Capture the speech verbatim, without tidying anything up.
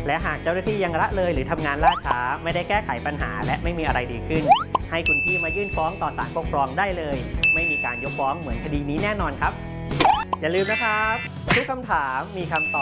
และหากเจ้าหน้าที่ยังละเลยหรือทำงานล่าช้าไม่ได้แก้ไขปัญหาและไม่มีอะไรดีขึ้นให้คุณพี่มายื่นฟ้องต่อศาลปกครองได้เลยไม่มีการยกฟ้องเหมือนคดีนี้แน่นอนครับอย่าลืมนะครับทุกคำถามมีคำตอบ